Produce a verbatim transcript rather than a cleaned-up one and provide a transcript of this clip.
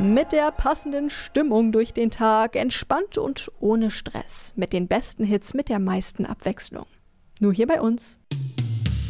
Mit der passenden Stimmung durch den Tag, entspannt und ohne Stress. Mit den besten Hits, mit der meisten Abwechslung. Nur hier bei uns.